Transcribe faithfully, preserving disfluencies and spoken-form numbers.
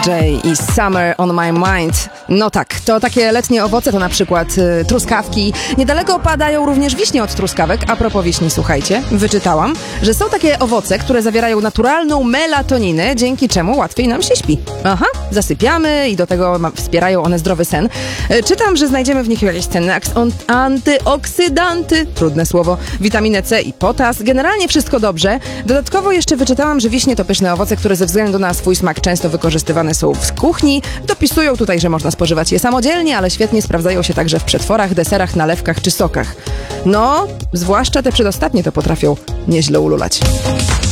J i Summer on My Mind. No tak, to takie letnie owoce to na przykład y, truskawki. Niedaleko padają również wiśnie od truskawek. A propos wiśni, słuchajcie, wyczytałam, że są takie owoce, które zawierają naturalną melatoninę, dzięki czemu łatwiej nam się śpi. Aha, zasypiamy i do tego ma, wspierają one zdrowy sen. Y, czytam, że znajdziemy w nich jakieś cenne antyoksydanty, trudne słowo, witaminę C i potas. Generalnie wszystko dobrze. Dodatkowo jeszcze wyczytałam, że wiśnie to pyszne owoce, które ze względu na swój smak często wykorzystywane są w kuchni. Dopisują tutaj, że można spożywać je samodzielnie, ale świetnie sprawdzają się także w przetworach, deserach, nalewkach czy sokach. No, zwłaszcza te przedostatnie to potrafią nieźle ululać.